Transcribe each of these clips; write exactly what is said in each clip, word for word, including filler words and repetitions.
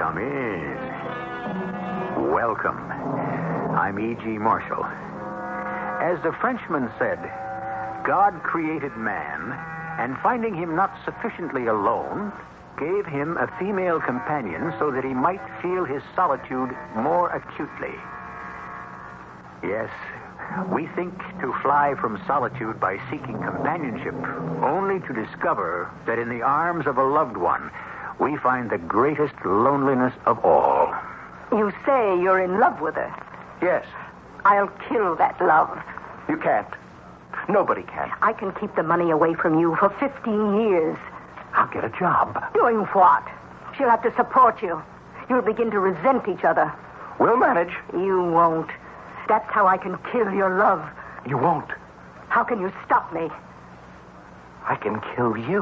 Come in. Welcome. I'm E G. Marshall. As the Frenchman said, God created man, and finding him not sufficiently alone, gave him a female companion so that he might feel his solitude more acutely. Yes, we think to fly from solitude by seeking companionship, only to discover that in the arms of a loved one, we find the greatest loneliness of all. You say you're in love with her. Yes. I'll kill that love. You can't. Nobody can. I can keep the money away from you for fifteen years. I'll get a job. Doing what? She'll have to support you. You'll begin to resent each other. We'll manage. You won't. That's how I can kill your love. You won't. How can you stop me? I can kill you.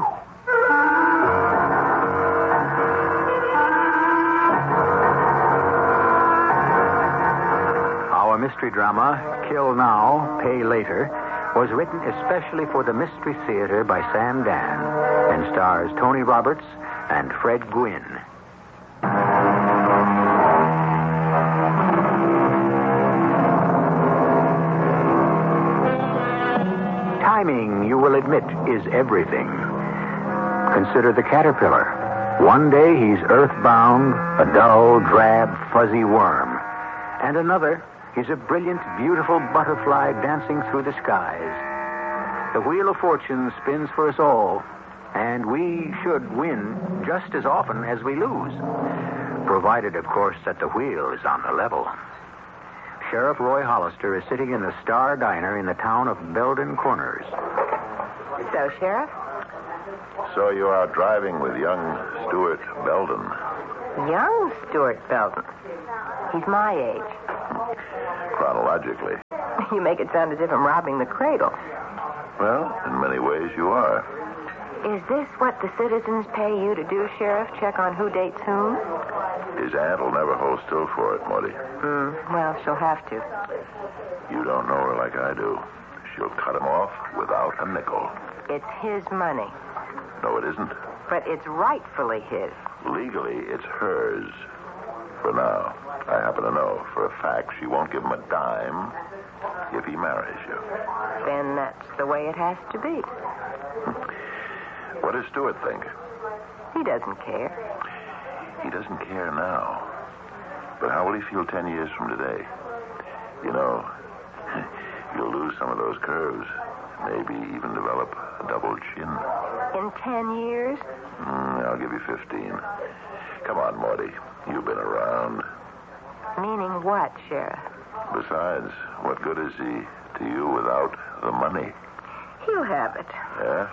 Our mystery drama, Kill Now, Pay Later, was written especially for the Mystery Theater by Sam Dan and stars Tony Roberts and Fred Gwynne. Timing, you will admit, is everything. Consider the caterpillar. One day he's earthbound, a dull, drab, fuzzy worm. And another, he's a brilliant, beautiful butterfly dancing through the skies. The wheel of fortune spins for us all, and we should win just as often as we lose. Provided, of course, that the wheel is on the level. Sheriff Roy Hollister is sitting in the Star Diner in the town of Belden Corners. So, Sheriff? So you are driving with young Stuart Belden. Young Stuart Belden. He's my age. Chronologically. You make it sound as if I'm robbing the cradle. Well, in many ways you are. Is this what the citizens pay you to do, Sheriff? Check on who dates whom? His aunt will never hold still for it, Morty. Mm, well, she'll have to. You don't know her like I do. She'll cut him off without a nickel. It's his money. No, it isn't. But it's rightfully his. Legally, it's hers. For now. I happen to know for a fact she won't give him a dime if he marries you. Then that's the way it has to be. What does Stuart think? He doesn't care. He doesn't care now. But how will he feel ten years from today? You know, you'll lose some of those curves. Maybe even develop a double chin. In ten years? Mm, I'll give you fifteen. Come on, Morty. You've been around. Meaning what, Sheriff? Besides, what good is he to you without the money? He'll have it. Yeah?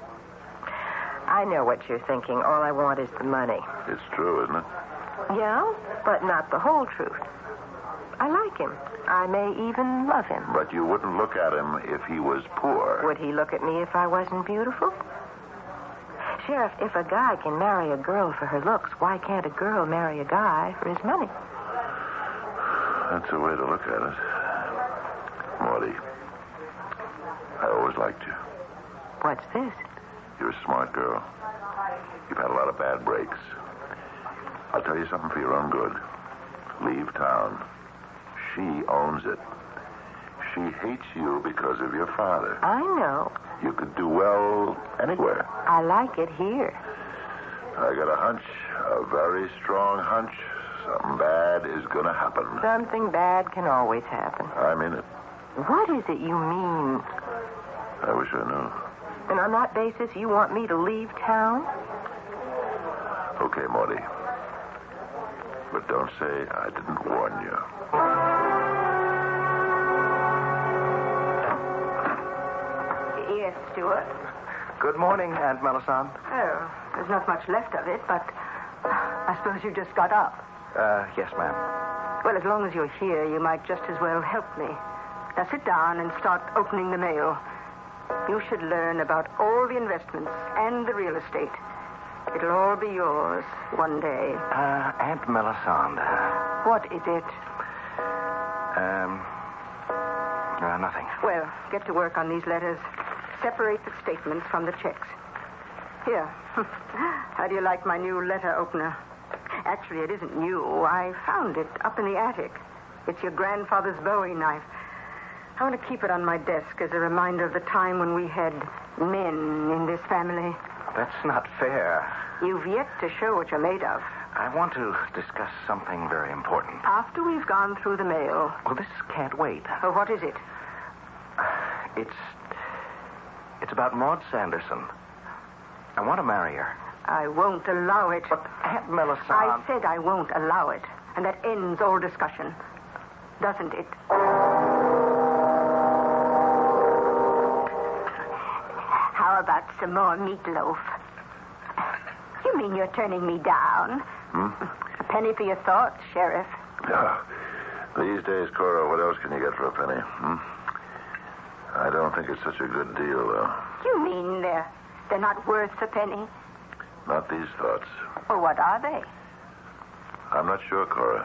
I know what you're thinking. All I want is the money. It's true, isn't it? Yeah, but not the whole truth. I like him. I may even love him. But you wouldn't look at him if he was poor. Would he look at me if I wasn't beautiful? Sheriff, if a guy can marry a girl for her looks, why can't a girl marry a guy for his money? That's a way to look at it. Morty, I always liked you. What's this? You're a smart girl. You've had a lot of bad breaks. I'll tell you something for your own good. Leave town. She owns it. She hates you because of your father. I know. You could do well anywhere. I like it here. I got a hunch, a very strong hunch. Something bad is going to happen. Something bad can always happen. I'm in it. What is it you mean? I wish I knew. And on that basis, you want me to leave town? Okay, Morty. But don't say I didn't warn you. Yes, Stuart. Good morning, Aunt Melisande. Oh, there's not much left of it, but I suppose you just got up. Uh, yes, ma'am. Well, as long as you're here, you might just as well help me. Now sit down and start opening the mail. You should learn about all the investments and the real estate. It'll all be yours one day. Uh, Aunt Melisande. What is it? Um, uh, nothing. Well, get to work on these letters. Separate the statements from the checks. Here. How do you like my new letter opener? Actually, it isn't new. I found it up in the attic. It's your grandfather's Bowie knife. I want to keep it on my desk as a reminder of the time when we had men in this family. That's not fair. You've yet to show what you're made of. I want to discuss something very important. After we've gone through the mail. Well, this can't wait. Oh, what is it? It's... It's about Maud Sanderson. I want to marry her. I won't allow it. But Aunt Melisande... I said I won't allow it. And that ends all discussion. Doesn't it? How about some more meatloaf? You mean you're turning me down? Hmm? A penny for your thoughts, Sheriff. Yeah. These days, Cora, what else can you get for a penny? Hmm? I don't think it's such a good deal, though. You mean they're, they're not worth a penny? Not these thoughts. Well, what are they? I'm not sure, Cora.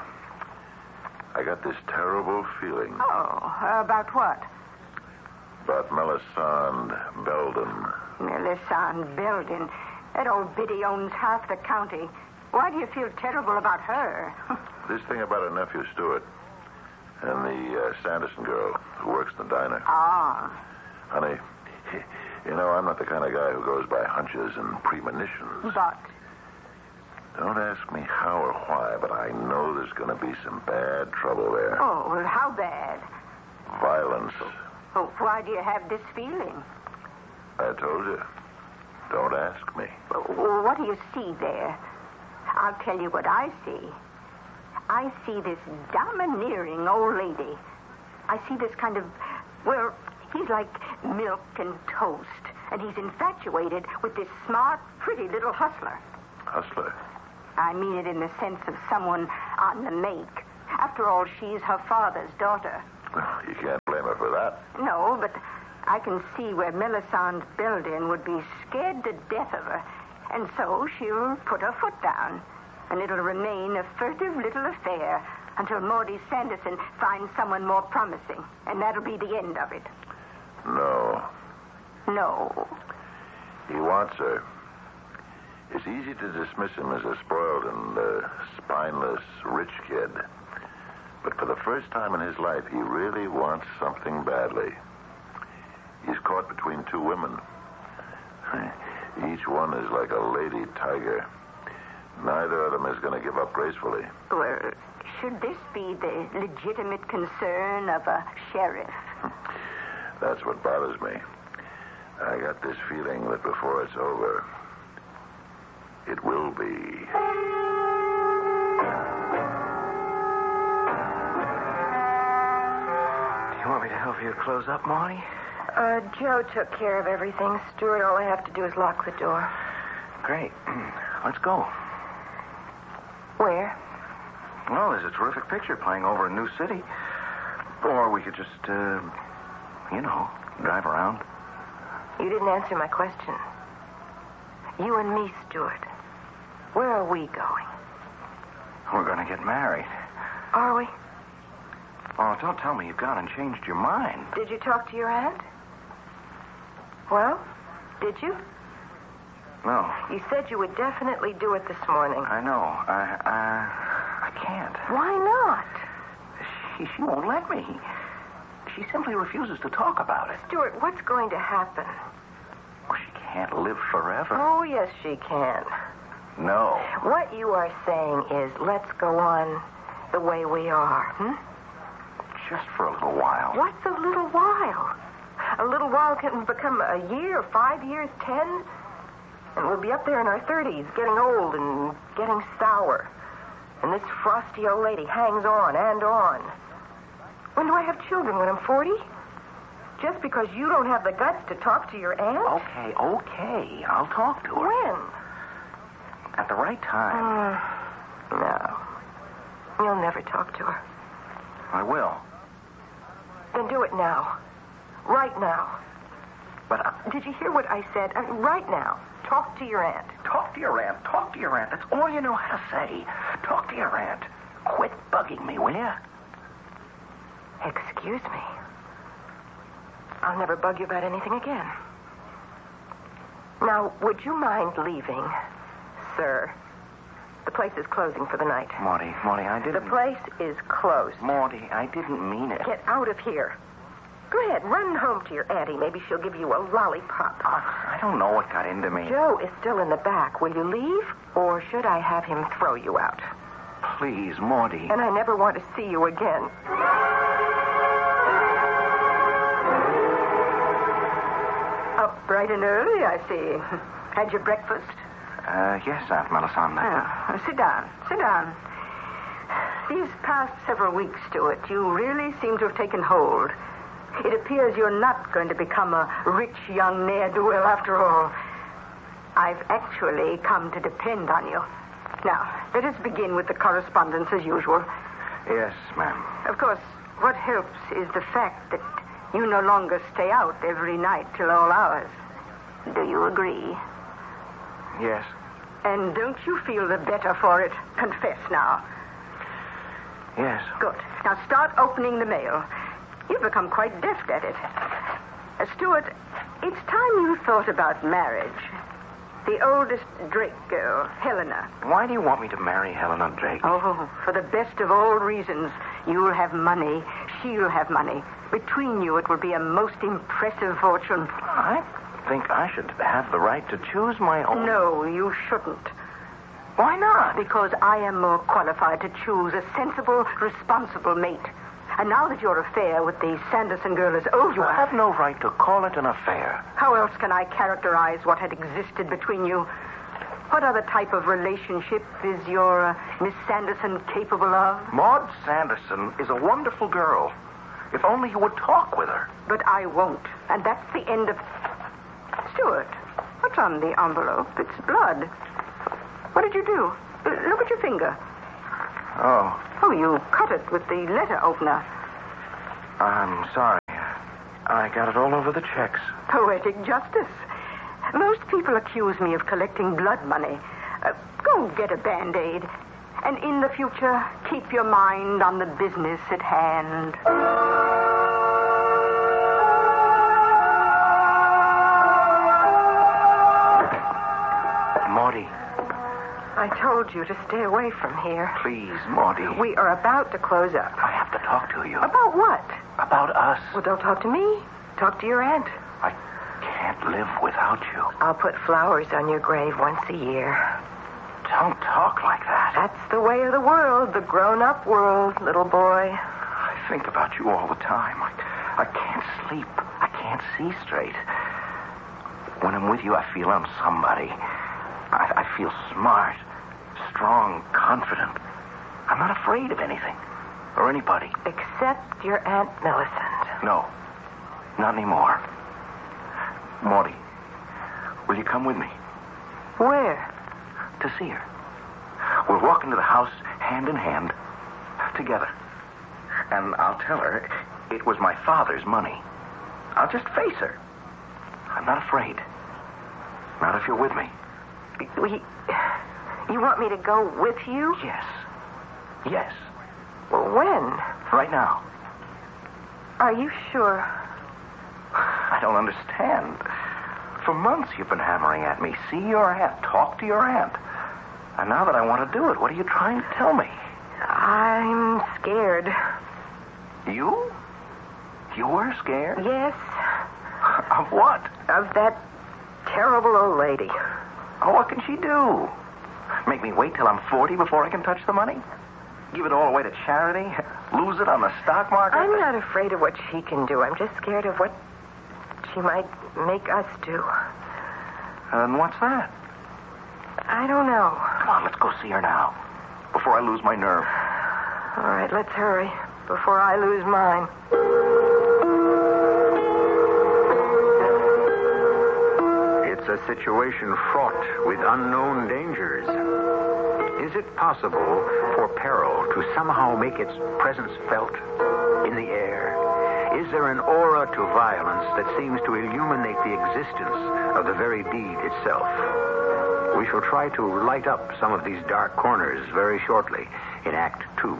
I got this terrible feeling Oh, about what? about Melisande Belden. Melisande Belden. That old biddy owns half the county. Why do you feel terrible about her? This thing about her nephew, Stuart, and the uh, Sanderson girl who works in the diner. Ah. Honey, you know, I'm not the kind of guy who goes by hunches and premonitions. But Don't ask me how or why, but I know there's going to be some bad trouble there. Oh, well, how bad? Violence. Oh, why do you have this feeling? I told you. Don't ask me. Well, what do you see there? I'll tell you what I see. I see this domineering old lady. I see this kind of, well, he's like milk and toast, and he's infatuated with this smart, pretty little hustler. Hustler? I mean it in the sense of someone on the make. After all, she's her father's daughter. You can't blame her for that. No, but I can see where Melisande Belden would be scared to death of her. And so she'll put her foot down. And it'll remain a furtive little affair until Maudie Sanderson finds someone more promising. And that'll be the end of it. No. No. He wants her. It's easy to dismiss him as a spoiled and uh, spineless rich kid. But for the first time in his life, he really wants something badly. He's caught between two women. Each one is like a lady tiger. Neither of them is going to give up gracefully. Well, should this be the legitimate concern of a sheriff? That's what bothers me. I got this feeling that before it's over, it will be. Do you want me to help you close up, Molly? Uh, Joe took care of everything. Stuart, all I have to do is lock the door. Great. Let's go. Where? Well, there's a terrific picture playing over in New City. Or we could just, uh, you know, drive around. You didn't answer my question. You and me, Stuart. Where are we going? We're going to get married. Are we? Oh, don't tell me you've gone and changed your mind. Did you talk to your aunt? Well, did you? No. You said you would definitely do it this morning. I know. I, I, I can't. Why not? She, she won't let me. She simply refuses to talk about it. Stuart, what's going to happen? Well, she can't live forever. Oh, yes, she can. No. What you are saying is, let's go on the way we are, hmm? Just for a little while. What's a little while? A little while can become a year, five years, ten. And we'll be up there in our thirties, getting old and getting sour. And this frosty old lady hangs on and on. When do I have children? When I'm forty? Just because you don't have the guts to talk to your aunt? Okay, okay. I'll talk to her. When? At the right time. Uh, no. You'll never talk to her. I will. Then do it now. Right now. But uh, Did you hear what I said? Uh, right now. Talk to your aunt. talk to your aunt. Talk to your aunt. That's all you know how to say. Talk to your aunt. Quit bugging me, will you? Excuse me. I'll never bug you about anything again. Now, would you mind leaving, sir? The place is closing for the night. Morty, Morty, I The didn't... place is closed. Morty, I didn't mean it. Get out of here. Go ahead, run home to your auntie. Maybe she'll give you a lollipop. Uh, I don't know what got into me. Joe is still in the back. Will you leave, or should I have him throw you out? Please, Morty. And I never want to see you again. Up bright and early, I see. Had your breakfast? Uh, yes, Aunt Melisande. Oh, sit down. Sit down. These past several weeks, Stuart, you really seem to have taken hold. It appears you're not going to become a rich young ne'er-do-well after all. I've actually come to depend on you. Now, let us begin with the correspondence as usual. Yes, ma'am. Of course, what helps is the fact that you no longer stay out every night till all hours. Do you agree? Yes. And don't you feel the better for it? Confess now. Yes. Good. Now start opening the mail. You've become quite deft at it. Uh, Stuart, it's time you thought about marriage. The oldest Drake girl, Helena. Why do you want me to marry Helena Drake? Oh, for the best of all reasons. You'll have money. She'll have money. Between you, it will be a most impressive fortune. I think I should have the right to choose my own. No, you shouldn't. Why not? Because I am more qualified to choose a sensible, responsible mate. And now that your affair with the Sanderson girl is over... You have no right to call it an affair. How else can I characterize what had existed between you? What other type of relationship is your uh, Miss Sanderson capable of? Maud Sanderson is a wonderful girl. If only you would talk with her. But I won't. And that's the end of... Stuart, what's on the envelope? It's blood. What did you do? Uh, look at your finger. Oh, Oh, you cut it with the letter opener. I'm sorry. I got it all over the checks. Poetic justice. Most people accuse me of collecting blood money. Uh, go get a Band-Aid. And in the future, keep your mind on the business at hand. Morty, I told you to stay away from here. please, Morty. We are about to close up. I have to talk to you. About what? About us. Well, don't talk to me. Talk to your aunt. I can't live without you. I'll put flowers on your grave once a year. Don't talk like that. That's the way of the world, the grown-up world, little boy. I think about you all the time. I, I can't sleep. I can't see straight. When I'm with you, I feel I'm somebody. I, I feel smart, strong, confident. I'm not afraid of anything or anybody. Except your Aunt Millicent. No, not anymore. Morty, will you come with me Where? to see her? We'll walk into the house hand in hand, together. And I'll tell her it was my father's money. I'll just face her. I'm not afraid. Not if you're with me. We, you want me to go with you? Yes. Yes. Well, when? Right now. Are you sure? I don't understand. For months you've been hammering at me. See your aunt. Talk to your aunt. And now that I want to do it, what are you trying to tell me? I'm scared. You? You were scared? Yes, Of what? of that terrible old lady. Oh, what can she do? Make me wait till I'm forty before I can touch the money? Give it all away to charity? Lose it on the stock market? I'm not afraid of what she can do. I'm just scared of what she might make us do. And what's that? I don't know. Come on, let's go see her now. Before I lose my nerve. All right, let's hurry before I lose mine. It's a situation fraught with unknown dangers. Is it possible for peril to somehow make its presence felt in the air? Is there an aura to violence that seems to illuminate the existence of the very deed itself? We shall try to light up some of these dark corners very shortly in Act Two.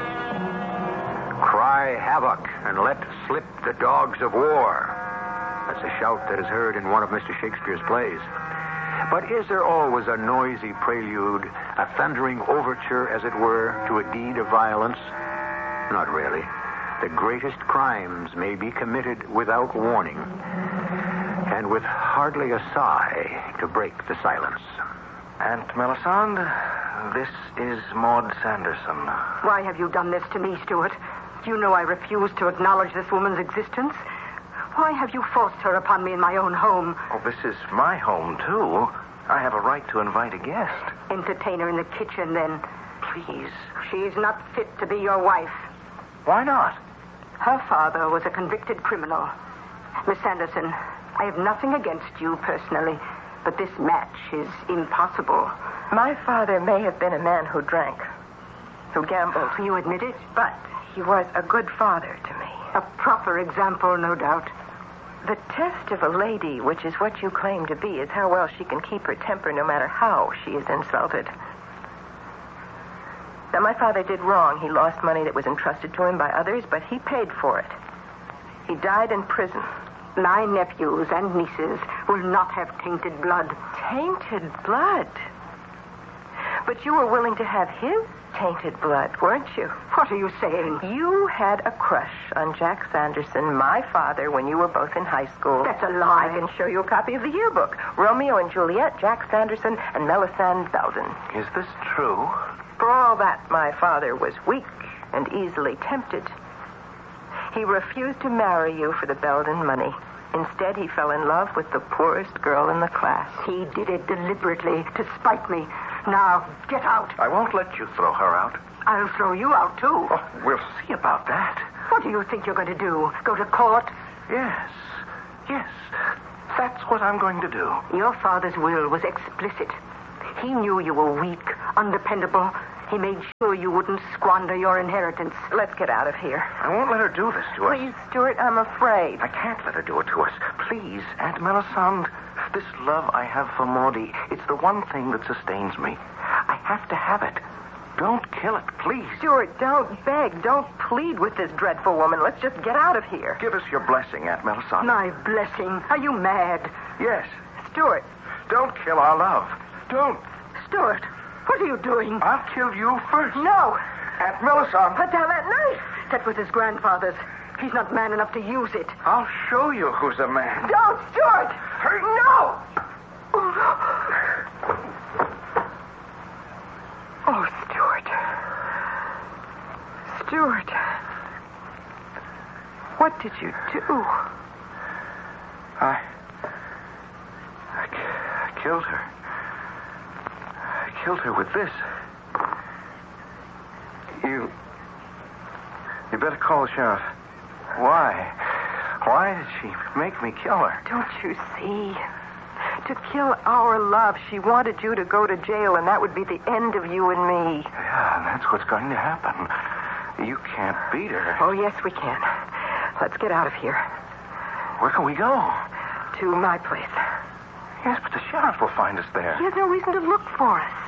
Cry havoc and let slip the dogs of war. A That's a shout that is heard in one of Mister Shakespeare's plays. But is there always a noisy prelude, a thundering overture, as it were, to a deed of violence? Not really. The greatest crimes may be committed without warning, and with hardly a sigh to break the silence. Aunt Melisande, this is Maud Sanderson. Why have you done this to me, Stuart? You know I refuse to acknowledge this woman's existence. Why have you forced her upon me in my own home? Oh, this is my home, too. I have a right to invite a guest. Entertain her in the kitchen, then. Please. She's not fit to be your wife. Why not? Her father was a convicted criminal. Miss Sanderson, I have nothing against you personally, but this match is impossible. My father may have been a man who drank, who gambled. You admit it? But he was a good father to me. A proper example, no doubt. The test of a lady, which is what you claim to be, is how well she can keep her temper no matter how she is insulted. Now, my father did wrong. He lost money that was entrusted to him by others, but he paid for it. He died in prison. My nephews and nieces will not have tainted blood. Tainted blood? But you were willing to have his tainted blood, weren't you? What are you saying? You had a crush on Jack Sanderson, my father, when you were both in high school. That's a lie. I can show you a copy of the yearbook. Romeo and Juliet, Jack Sanderson, and Melisande Belden. Is this true? For all that, my father was weak and easily tempted. He refused to marry you for the Belden money. Instead, he fell in love with the poorest girl in the class. He did it deliberately to spite me. Now, get out. I won't let you throw her out. I'll throw you out, too. Oh, we'll see about that. What do you think you're going to do? Go to court? Yes. Yes. That's what I'm going to do. Your father's will was explicit. He knew you were weak, undependable. He made sure you wouldn't squander your inheritance. Let's get out of here. I won't let her do this to us. Please, Stuart, I'm afraid. I can't let her do it to us. Please, Aunt Melisande. This love I have for Maudie, it's the one thing that sustains me. I have to have it. Don't kill it, please. Stuart, don't beg. Don't plead with this dreadful woman. Let's just get out of here. Give us your blessing, Aunt Melisande. My blessing? Are you mad? Yes. Stuart. Don't kill our love. Don't. Stuart, what are you doing? I'll kill you first. No. Aunt Melisande. Put down that knife. That was his grandfather's. He's not man enough to use it. I'll show you who's a man. Don't, Stuart! Hurry. No! Oh, Stuart. Stuart. What did you do? I... I, I killed her. I killed her with this. You... You better call the sheriff. Why? Why did she make me kill her? Don't you see? To kill our love, she wanted you to go to jail, and that would be the end of you and me. Yeah, that's what's going to happen. You can't beat her. Oh, yes, we can. Let's get out of here. Where can we go? To my place. Yes, but the sheriff will find us there. He has no reason to look for us.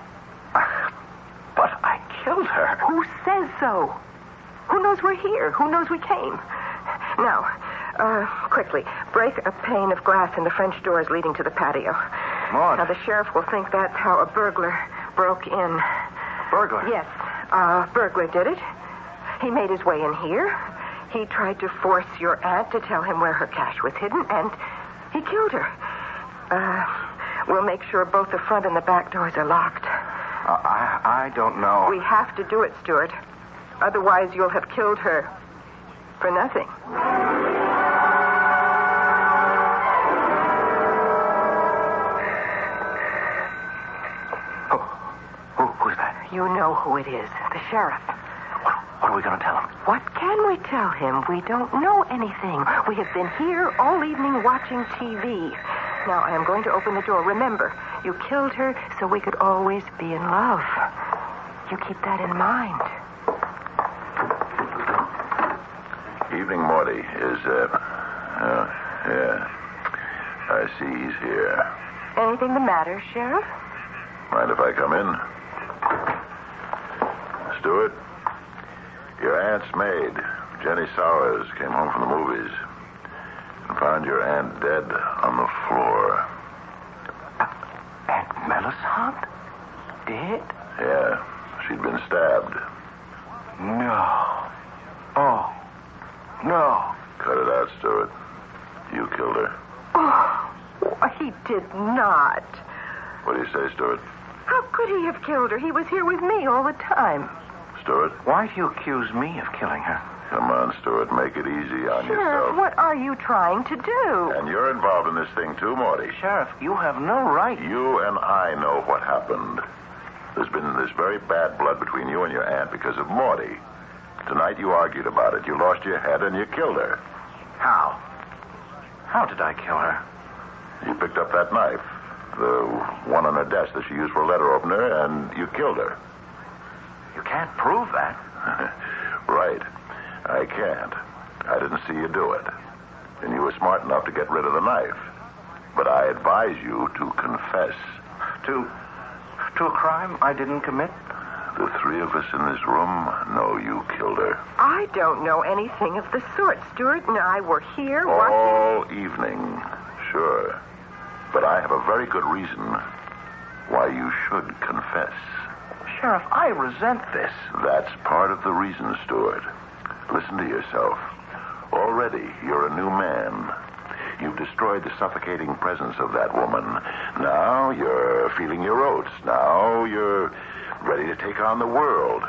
But I killed her. Who says so? Who knows we're here? Who knows we came? Now, uh, quickly, break a pane of glass in the French doors leading to the patio. Maud. Now, the sheriff will think that's how a burglar broke in. Burglar? Yes, a burglar did it. He made his way in here. He tried to force your aunt to tell him where her cash was hidden, and he killed her. Uh, we'll make sure both the front and the back doors are locked. Uh, I, I don't know. We have to do it, Stuart. Otherwise, you'll have killed her for nothing. Who, who, who's that? You know who it is. The sheriff. What, what are we going to tell him? What can we tell him? We don't know anything. We have been here all evening watching T V. Now, I am going to open the door. Remember, you killed her so we could always be in love. You keep that in mind. Evening, Morty. Is, uh, uh, yeah. I see he's here. Anything the matter, Sheriff? Mind if I come in? Stuart, your aunt's maid, Jenny Sowers, came home from the movies and found your aunt dead on the floor. Uh, Aunt Melisande? Dead? Yeah, she'd been stabbed. No. Oh. No. Cut it out, Stuart. You killed her. Oh, he did not. What do you say, Stuart? How could he have killed her? He was here with me all the time. Stuart? Why do you accuse me of killing her? Come on, Stuart. Make it easy on Sheriff, yourself. what are you trying to do? And you're involved in this thing too, Morty. Sheriff, you have no right. You and I know what happened. There's been this very bad blood between you and your aunt because of Morty. Tonight you argued about it. You lost your head and you killed her. How? How did I kill her? You picked up that knife, the one on her desk that she used for a letter opener, and you killed her. You can't prove that. Right. I can't. I didn't see you do it. And you were smart enough to get rid of the knife. But I advise you to confess. To... to a crime I didn't commit? The three of us in this room know you killed her. I don't know anything of the sort. Stuart and I were here watching... All evening, sure. But I have a very good reason why you should confess. Sheriff, I resent this. That's part of the reason, Stuart. Listen to yourself. Already, you're a new man. You've destroyed the suffocating presence of that woman. Now you're feeling your oats. Now you're ready to take on the world.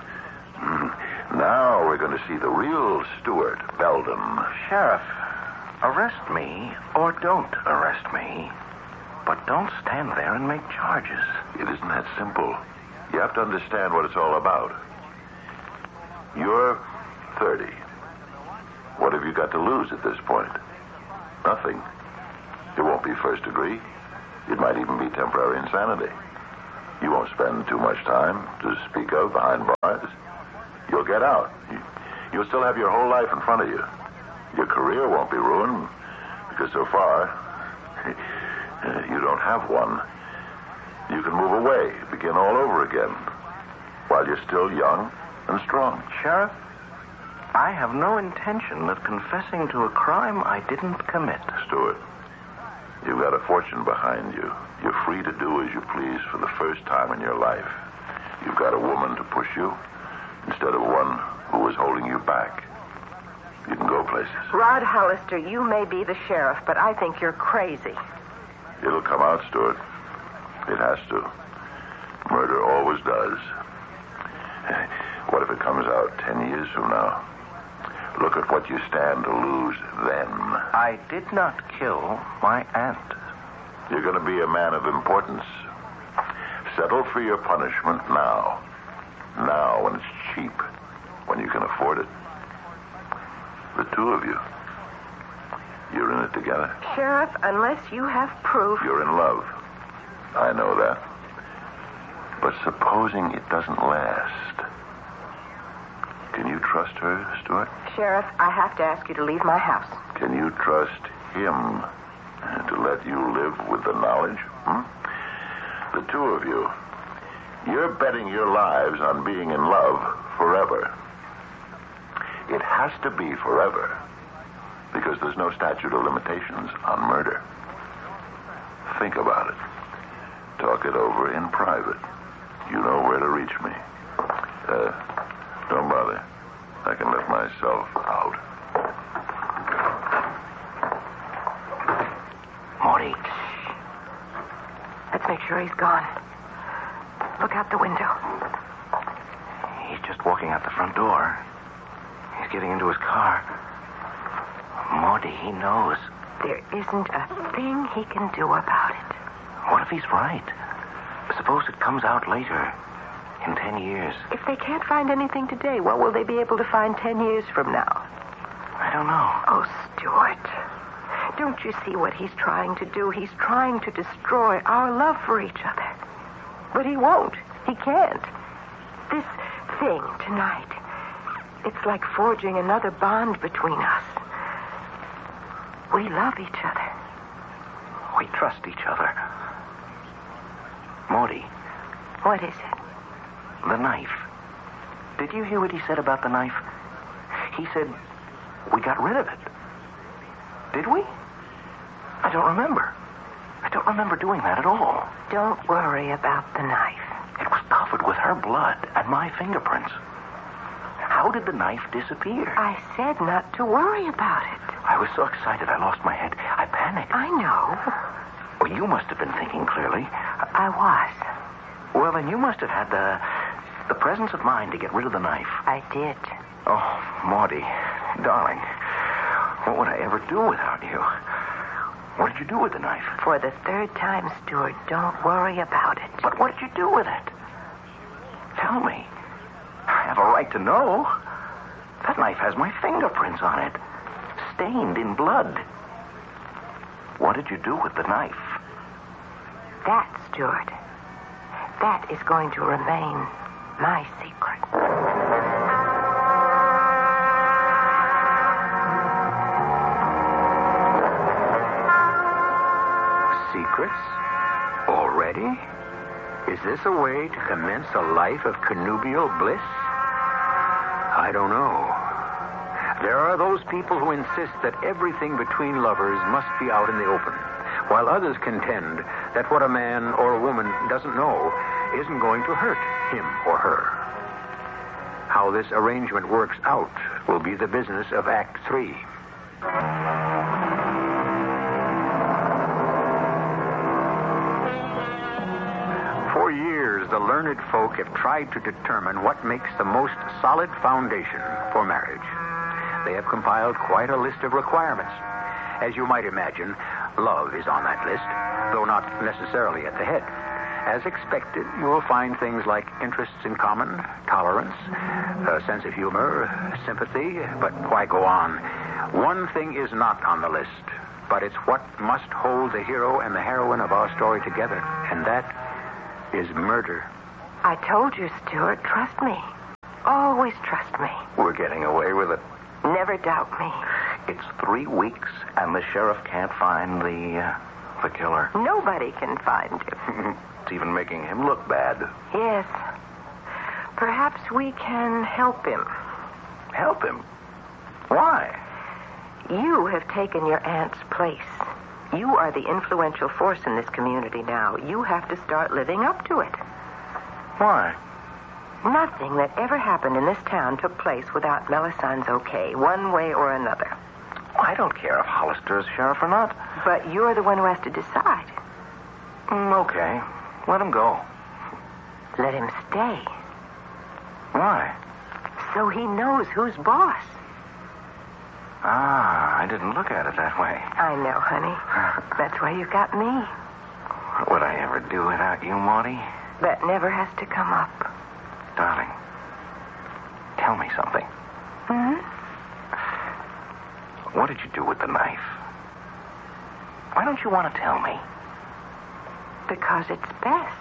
Now we're going to see the real Stuart Belden. Sheriff, arrest me or don't arrest me. But don't stand there and make charges. It isn't that simple. You have to understand what it's all about. You're thirty. What have you got to lose at this point? Nothing. It won't be first degree. It might even be temporary insanity. You won't spend too much time to speak of behind bars. You'll get out. You'll still have your whole life in front of you. Your career won't be ruined because so far you don't have one. You can move away, begin all over again, while you're still young and strong. Sheriff, I have no intention of confessing to a crime I didn't commit. Stuart, you've got a fortune behind you. You're free to do as you please for the first time in your life. You've got a woman to push you instead of one who is holding you back. You can go places. Rod Hollister, you may be the sheriff, but I think you're crazy. It'll come out, Stuart. It has to. Murder always does. What if it comes out ten years from now? Look at what you stand to lose then. I did not kill my aunt. You're going to be a man of importance. Settle for your punishment now. Now, when it's cheap. When you can afford it. The two of you. You're in it together. Sheriff, unless you have proof... You're in love. I know that. But supposing it doesn't last... Can you trust her, Stuart? Sheriff, I have to ask you to leave my house. Can you trust him to let you live with the knowledge? Hmm? The two of you, you're betting your lives on being in love forever. It has to be forever, because there's no statute of limitations on murder. Think about it. Talk it over in private. You know where to reach me. Uh, don't bother. I can let myself out. Morty. Let's make sure he's gone. Look out the window. He's just walking out the front door. He's getting into his car. Morty, he knows. There isn't a thing he can do about it. What if he's right? Suppose it comes out later, in ten years. If they can't find anything today, what will they be able to find ten years from now? I don't know. Oh, Stuart. Don't you see what he's trying to do? He's trying to destroy our love for each other. But he won't. He can't. This thing tonight, it's like forging another bond between us. We love each other. We trust each other. Morty. What is it? The knife. Did you hear what he said about the knife? He said we got rid of it. Did we? don't remember. I don't remember doing that at all. Don't worry about the knife. It was covered with her blood and my fingerprints. How did the knife disappear? I said not to worry about it. I was so excited I lost my head. I panicked. I know. Well, you must have been thinking clearly. I was. Well, then you must have had the the presence of mind to get rid of the knife. I did. Oh, Maudie, darling, what would I ever do without you? What did you do with the knife? For the third time, Stuart, don't worry about it. But what did you do with it? Tell me. I have a right to know. That knife has my fingerprints on it, stained in blood. What did you do with the knife? That, Stuart, that is going to remain my secret. Secrets? Already? Is this a way to commence a life of connubial bliss? I don't know. There are those people who insist that everything between lovers must be out in the open, while others contend that what a man or a woman doesn't know isn't going to hurt him or her. How this arrangement works out will be the business of Act Three. For years, the learned folk have tried to determine what makes the most solid foundation for marriage. They have compiled quite a list of requirements. As you might imagine, love is on that list, though not necessarily at the head. As expected, you will find things like interests in common, tolerance, a sense of humor, sympathy, but why go on? One thing is not on the list, but it's what must hold the hero and the heroine of our story together, and that is murder. I told you, Stuart, trust me. Always trust me. We're getting away with it. Never doubt me. It's three weeks, and the sheriff can't find the, uh, the killer. Nobody can find you. It's even making him look bad. Yes. Perhaps we can help him. Help him? Why? You have taken your aunt's place. You are the influential force in this community now. You have to start living up to it. Why? Nothing that ever happened in this town took place without Melisandre's okay, one way or another. I don't care if Hollister is sheriff or not. But you're the one who has to decide. Mm, okay. Let him go. Let him stay. Why? So he knows who's boss. Ah, I didn't look at it that way. I know, honey. That's why you got me. What would I ever do without you, Maudie? That never has to come up. Darling, tell me something. Hmm? What did you do with the knife? Why don't you want to tell me? Because it's best.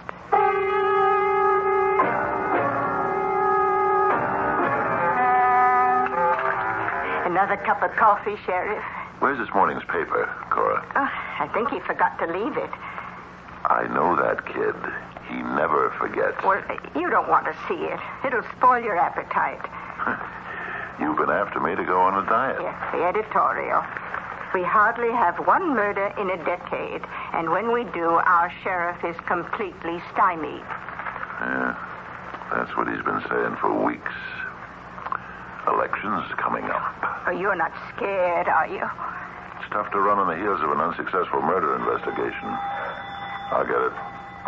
Another cup of coffee, Sheriff? Where's this morning's paper, Cora? Oh, I think he forgot to leave it. I know that kid. He never forgets. Well, you don't want to see it. It'll spoil your appetite. You've been after me to go on a diet. Yes, the editorial. We hardly have one murder in a decade, and when we do, our sheriff is completely stymied. Yeah, that's what he's been saying for weeks. Elections coming up. Oh, you're not scared, are you? It's tough to run on the heels of an unsuccessful murder investigation. I'll get it.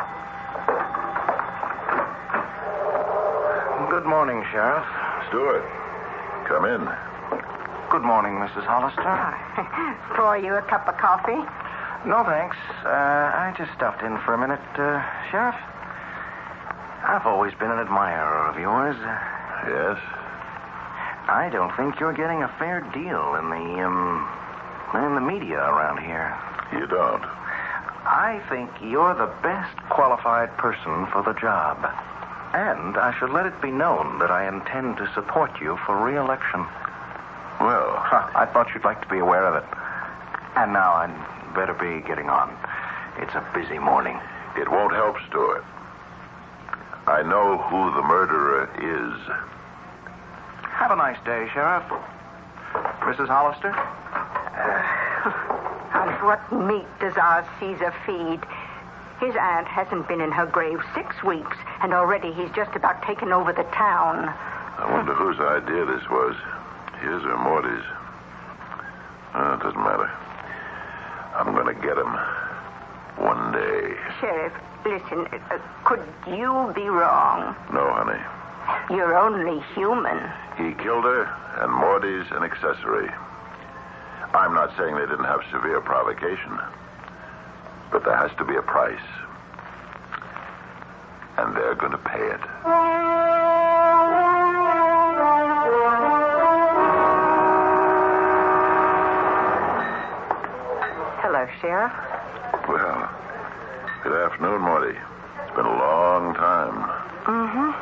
Good morning, Sheriff. Stuart, come in. Good morning, Missus Hollister. Pour you a cup of coffee? No, thanks. Uh, I just stopped in for a minute, uh, Sheriff. I've always been an admirer of yours. Yes? I don't think you're getting a fair deal in the, um, in the media around here. You don't? I think you're the best qualified person for the job. And I should let it be known that I intend to support you for re-election. Well, Huh, I thought you'd like to be aware of it. And now I'd better be getting on. It's a busy morning. it won't help, Stuart. I know who the murderer is. Have a nice day, Sheriff. Missus Hollister? Uh, On what meat does our Caesar feed? His aunt hasn't been in her grave six weeks, and already he's just about taken over the town. I wonder whose idea this was. His or Morty's. Uh, it doesn't matter. I'm going to get him. One day. Sheriff, listen, uh, could you be wrong? No, honey. You're only human. He killed her, and Morty's an accessory. I'm not saying they didn't have severe provocation, but there has to be a price. And they're going to pay it. Hello, Sheriff. Well, good afternoon, Morty. It's been a long time. Mm-hmm.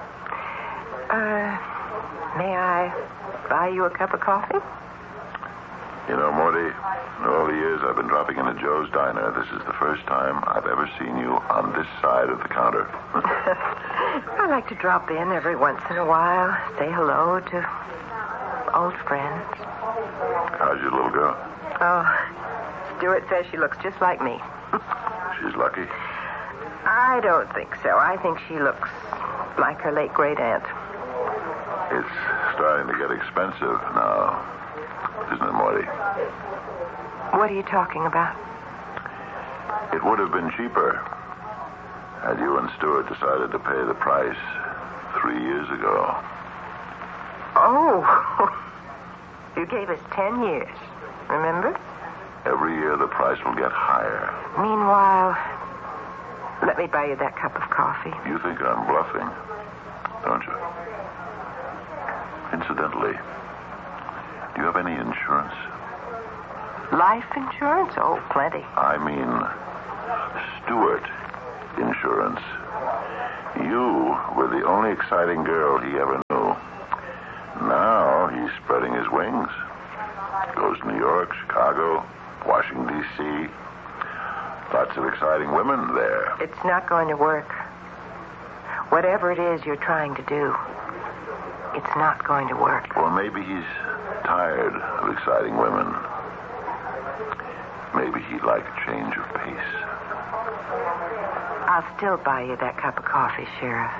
Uh, may I buy you a cup of coffee? You know, Morty, in all the years I've been dropping into Joe's Diner, this is the first time I've ever seen you on this side of the counter. I like to drop in every once in a while, say hello to old friends. How's your little girl? Oh, Stuart says she looks just like me. She's lucky. I don't think so. I think she looks like her late great aunt. It's starting to get expensive now, isn't it, Morty? What are you talking about? It would have been cheaper had you and Stuart decided to pay the price three years ago. Oh, you gave us ten years, remember? Every year the price will get higher. Meanwhile, let me buy you that cup of coffee. You think I'm bluffing, don't you? Incidentally, do you have any insurance? Life insurance? Oh, plenty. I mean, Stuart insurance. You were the only exciting girl he ever knew. Now he's spreading his wings. Goes to New York, Chicago, Washington, D C Lots of exciting women there. It's not going to work. Whatever it is you're trying to do, it's not going to work. Or maybe he's tired of exciting women. Maybe he'd like a change of pace. I'll still buy you that cup of coffee, Sheriff.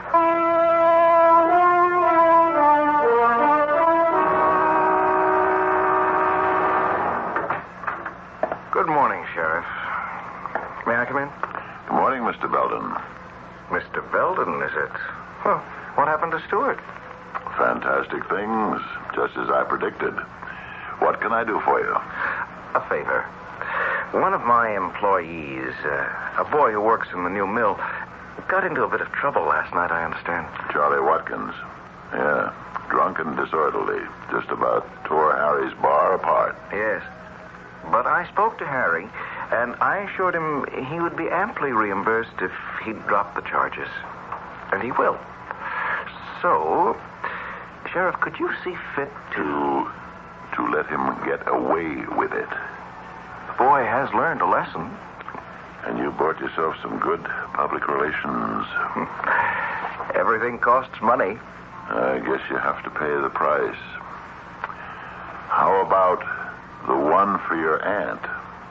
Good morning, Sheriff. May I come in? Good morning, Mister Belden. Mister Belden, is it? Well, what happened to Stuart? Fantastic things, just as I predicted. What can I do for you? A favor. One of my employees, uh, a boy who works in the new mill, got into a bit of trouble last night, I understand. Charlie Watkins. Yeah, drunk and disorderly. Just about tore Harry's bar apart. Yes. But I spoke to Harry, and I assured him he would be amply reimbursed if he'd drop the charges. And he will. So, Sheriff, could you see fit to... To... to let him get away with it. The boy has learned a lesson. And you bought yourself some good public relations. Everything costs money. I guess you have to pay the price. How about the one for your aunt?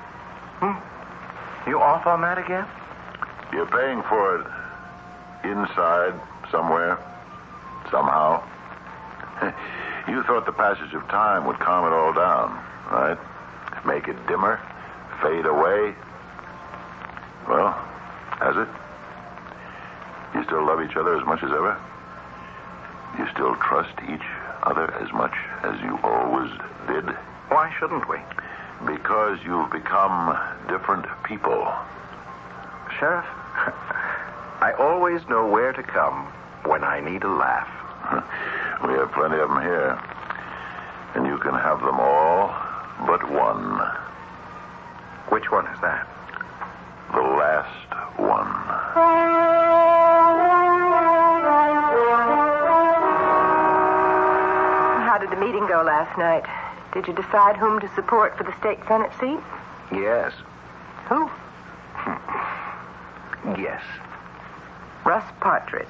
Hmm. You off on that again? You're paying for it inside somewhere, somehow. You thought the passage of time would calm it all down, right? Make it dimmer, fade away. Well, has it? You still love each other as much as ever? You still trust each other as much as you always did? Why shouldn't we? Because you've become different people. Sheriff, I always know where to come when I need a laugh. We have plenty of them here. And you can have them all but one. Which one is that? The last one. How did the meeting go last night? Did you decide whom to support for the state senate seat? Yes. Who? Yes. Russ Partridge.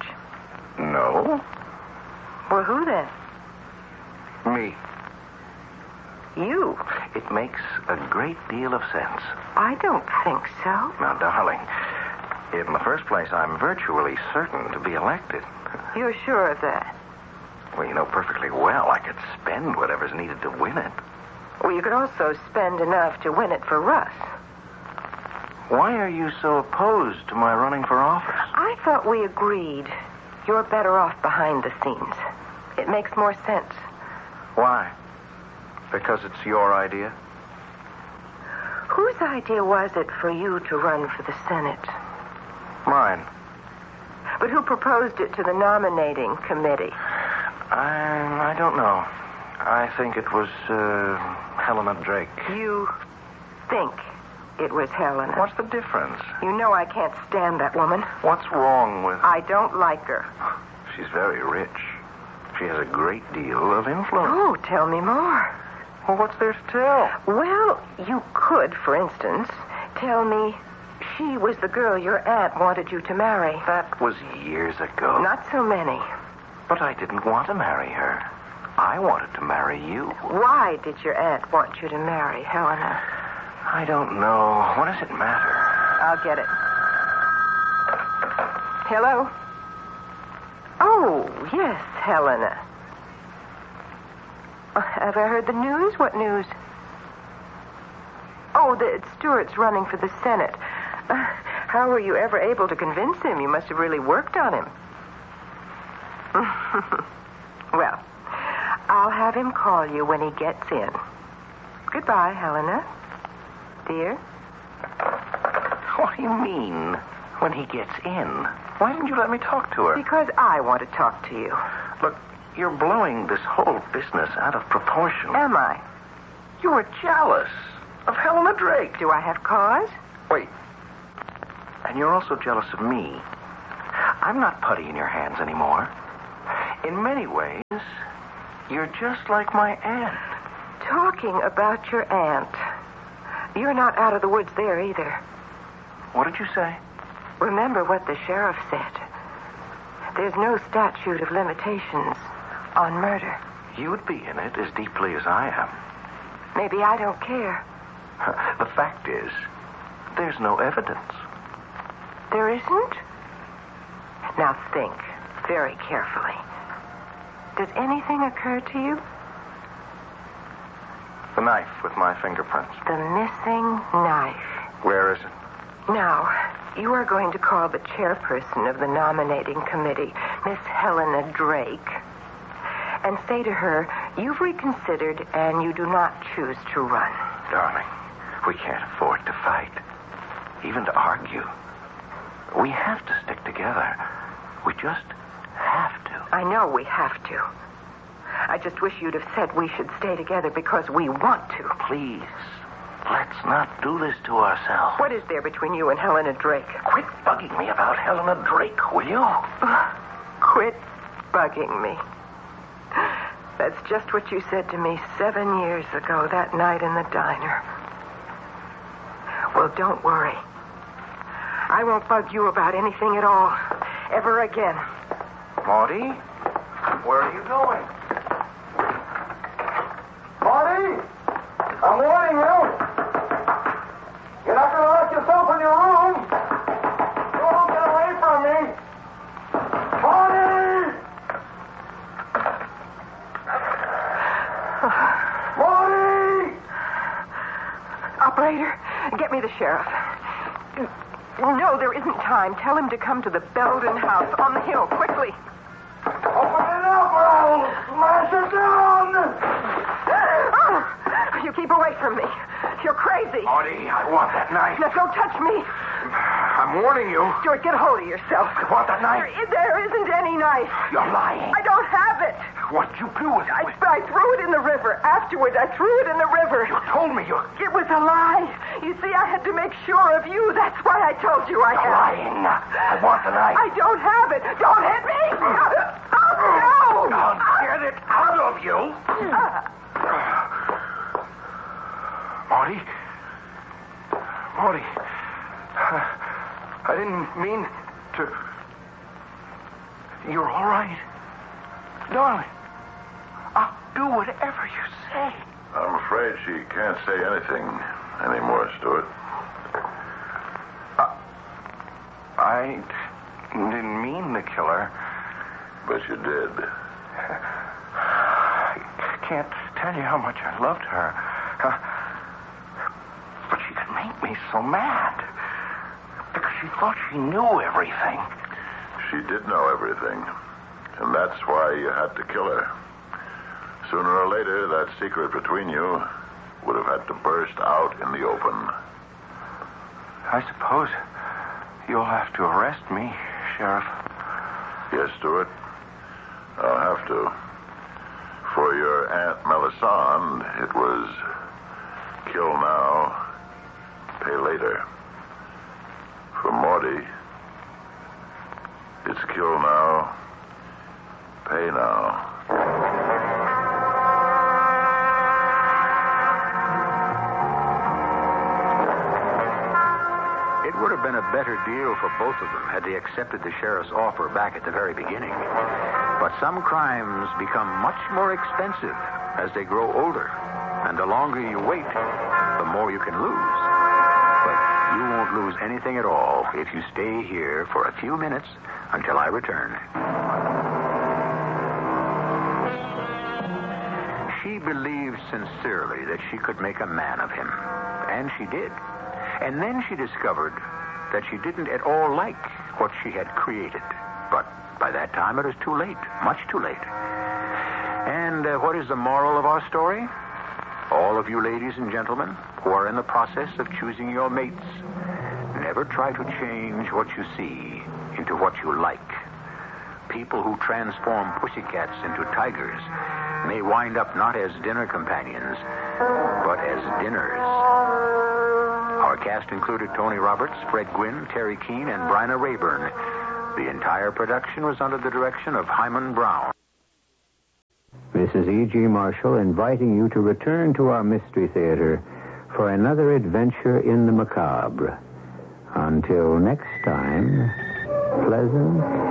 No. Well, who then? Me. You. It makes a great deal of sense. I don't think so. Now, darling, in the first place, I'm virtually certain to be elected. You're sure of that? Well, you know perfectly well I could spend whatever's needed to win it. Well, you could also spend enough to win it for Russ. Why are you so opposed to my running for office? I thought we agreed you're better off behind the scenes. It makes more sense. Why? Because it's your idea? Whose idea was it for you to run for the Senate? Mine. But who proposed it to the nominating committee? I, I don't know. I think it was uh, Helena Drake. You think it was Helena? What's the difference? You know I can't stand that woman. What's wrong with... I don't like her. She's very rich. She has a great deal of influence. Oh, tell me more. Well, what's there to tell? Well, you could, for instance, tell me she was the girl your aunt wanted you to marry. That was years ago. Not so many. But I didn't want to marry her. I wanted to marry you. Why did your aunt want you to marry Helena? I don't know. What does it matter? I'll get it. Hello? Oh, yes, Helena. Uh, have I heard the news? What news? Oh, that Stuart's running for the Senate. Uh, how were you ever able to convince him? You must have really worked on him. Well, I'll have him call you when he gets in. Goodbye, Helena. Dear? What do you mean, when he gets in? Why didn't you let me talk to her? Because I want to talk to you. Look, you're blowing this whole business out of proportion. Am I? You were jealous of Helena Drake. Do I have cause? Wait. And you're also jealous of me. I'm not putty in your hands anymore. In many ways, you're just like my aunt. Talking about your aunt. You're not out of the woods there either. What did you say? Remember what the sheriff said. There's no statute of limitations on murder. You'd be in it as deeply as I am. Maybe I don't care. The fact is, there's no evidence. There isn't? Now think very carefully. Does anything occur to you? The knife with my fingerprints. The missing knife. Where is it? Now, you are going to call the chairperson of the nominating committee, Miss Helena Drake, and say to her, you've reconsidered and you do not choose to run. Darling, we can't afford to fight, even to argue. We have to stick together. We just have to. I know we have to. I just wish you'd have said we should stay together because we want to. Please, let's not do this to ourselves. What is there between you and Helena Drake? Quit bugging me about Helena Drake, will you? Quit bugging me. That's just what you said to me seven years ago, that night in the diner. Well, don't worry. I won't bug you about anything at all, ever again. Maudie, where are you going? Marty, I'm warning you. You're not going to lock yourself in your room. Don't get away from me. Marty! Marty! Operator, get me the sheriff. No, there isn't time. Tell him to come to the Belden house on the hill, quickly. Open it up or I'll smash it down! Oh, you keep away from me. You're crazy. Maudie, I want that knife. Now, don't touch me. I'm warning you. Stuart, get a hold of yourself. I want that knife. There, there isn't any knife. You're lying. I don't have it. What'd you do with it? I, I threw it in the river. Afterwards, I threw it in the river. You told me you... It was a lie. You see, I had to make sure of you. That's why I told you I You're had lying. I want the knife. I don't have it. Don't hit me. Oh, no. I'll get it out of you. Maudie? Maudie, I didn't mean to... You're all right? Darling, I'll do whatever you say. I'm afraid she can't say anything anymore, Stuart. Uh, I didn't mean to kill her. But you did. I can't tell you how much I loved her. Uh, but she could make me so mad. Because she thought she knew everything. She did know everything. And that's why you had to kill her. Sooner or later, that secret between you would have had to burst out in the open. I suppose you'll have to arrest me, Sheriff. Yes, Stuart. I'll have to. For your Aunt Melisande, it was kill now, pay later. For Morty, it's kill now, pay now. It would have been a better deal for both of them had they accepted the sheriff's offer back at the very beginning. But some crimes become much more expensive as they grow older. And the longer you wait, the more you can lose. But you won't lose anything at all if you stay here for a few minutes until I return. She believed sincerely that she could make a man of him. And she did. And then she discovered that she didn't at all like what she had created. But by that time, it was too late, much too late. And uh, what is the moral of our story? All of you ladies and gentlemen who are in the process of choosing your mates, never try to change what you see into what you like. People who transform pussycats into tigers may wind up not as dinner companions, but as dinners. Our cast included Tony Roberts, Fred Gwynn, Terry Keane, and Bryna Rayburn. The entire production was under the direction of Hyman Brown. This is E G. Marshall inviting you to return to our Mystery Theater for another adventure in the macabre. Until next time, pleasant